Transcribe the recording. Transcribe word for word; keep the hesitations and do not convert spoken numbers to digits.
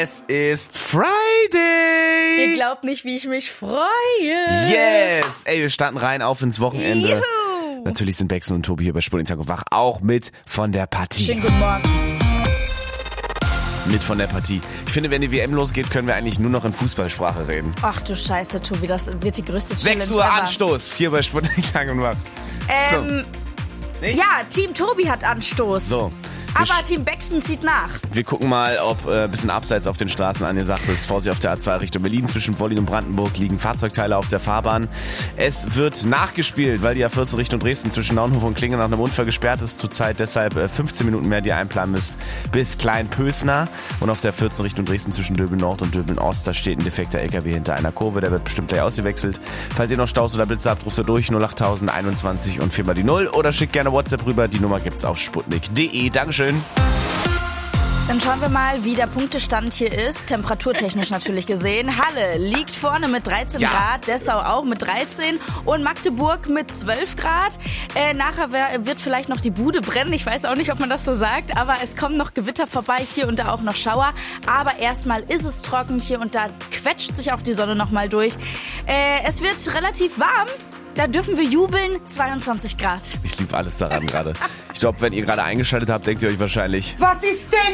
Es ist Friday! Ihr glaubt nicht, wie ich mich freue. Yes! Ey, wir starten rein auf ins Wochenende. Juhu. Natürlich sind Bex und Tobi hier bei Sputnik Tag und Wach auch mit von der Partie. Schönen guten Morgen. Mit von der Partie. Ich finde, wenn die W M losgeht, können wir eigentlich nur noch in Fußballsprache reden. Ach du Scheiße, Tobi, das wird die größte Challenge sechs Uhr ever. Anstoß hier bei Sputnik Tag und Wach. Ähm, so. Nicht? ja, Team Tobi hat Anstoß. So. Aber Team Bexton zieht nach. Wir gucken mal, ob ein äh, bisschen abseits auf den Straßen angesagt ist. Vorsicht auf der A zwei Richtung Berlin. Zwischen Wollin und Brandenburg liegen Fahrzeugteile auf der Fahrbahn. Es wird nachgespielt, weil die A vierzehn Richtung Dresden zwischen Naunhof und Klingen nach einem Unfall gesperrt ist. Zurzeit deshalb äh, fünfzehn Minuten mehr, die ihr einplanen müsst, bis Kleinpösner. Und auf der vierzehn Richtung Dresden zwischen Döbeln Nord und Döbeln Ost, da steht ein defekter L K W hinter einer Kurve. Der wird bestimmt gleich ausgewechselt. Falls ihr noch Staus oder Blitze habt, ruft ihr durch null acht null null einundzwanzig und vier mal die null oder schickt gerne WhatsApp rüber. Die Nummer gibt's auf sputnik punkt de. Dankeschön. Dann schauen wir mal, wie der Punktestand hier ist, temperaturtechnisch natürlich gesehen. Halle liegt vorne mit dreizehn Ja. Grad, Dessau auch mit dreizehn und Magdeburg mit zwölf Grad. Äh, nachher wär, wird vielleicht noch die Bude brennen, ich weiß auch nicht, ob man das so sagt, aber es kommen noch Gewitter vorbei, hier und da auch noch Schauer. Aber erstmal ist es trocken, hier und da quetscht sich auch die Sonne nochmal durch. Äh, es wird relativ warm. Da dürfen wir jubeln, zweiundzwanzig Grad. Ich liebe alles daran gerade. Ich glaube, wenn ihr gerade eingeschaltet habt, denkt ihr euch wahrscheinlich... Was ist denn